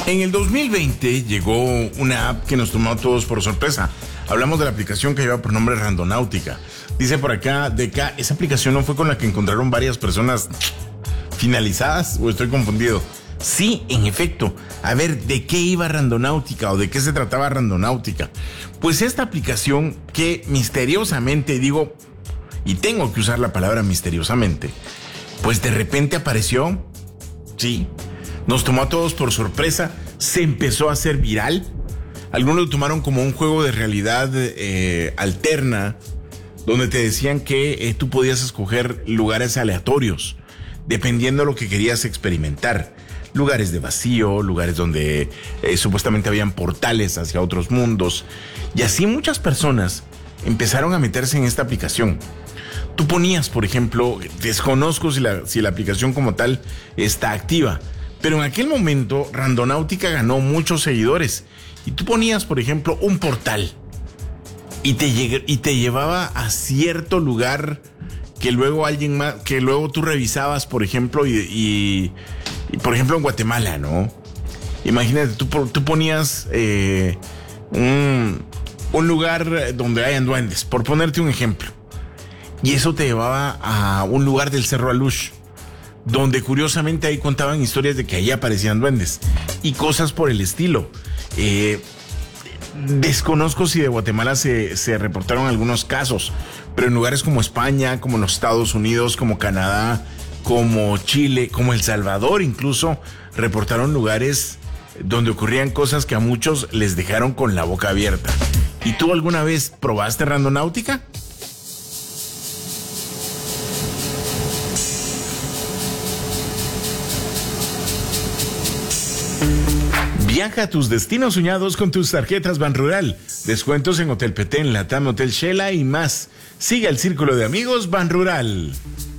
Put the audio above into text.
En el 2020 llegó una app que nos tomó a todos por sorpresa. Hablamos de la aplicación que lleva por nombre Randonáutica. Dice por acá, DK, ¿esa aplicación no fue con la que encontraron varias personas finalizadas o estoy confundido? Sí, en efecto. A ver, ¿de qué iba Randonáutica o de qué se trataba Randonáutica? Pues esta aplicación que misteriosamente, digo, y tengo que usar la palabra misteriosamente, pues de repente apareció, sí, nos tomó a todos por sorpresa, se empezó a hacer viral. Algunos lo tomaron como un juego de realidad alterna, donde te decían que tú podías escoger lugares aleatorios, dependiendo de lo que querías experimentar. Lugares de vacío, lugares donde supuestamente habían portales hacia otros mundos. Y así muchas personas empezaron a meterse en esta aplicación. Tú ponías, por ejemplo, desconozco si la aplicación como tal está activa, pero en aquel momento Randonáutica ganó muchos seguidores. Y tú ponías, por ejemplo, un portal y te llevaba a cierto lugar que luego tú revisabas, por ejemplo, y por ejemplo en Guatemala, ¿no? Imagínate, tú ponías un lugar donde hayan duendes, por ponerte un ejemplo. Y eso te llevaba a un lugar del Cerro Alush, donde curiosamente ahí contaban historias de que ahí aparecían duendes y cosas por el estilo. Desconozco si de Guatemala se reportaron algunos casos, pero en lugares como España, como los Estados Unidos, como Canadá, como Chile, como El Salvador incluso, reportaron lugares donde ocurrían cosas que a muchos les dejaron con la boca abierta. ¿Y tú alguna vez probaste Randonáutica? Viaja a tus destinos soñados con tus tarjetas Banrural. Descuentos en Hotel Petén, Latam, Hotel Shela y más. Sigue el círculo de amigos Banrural.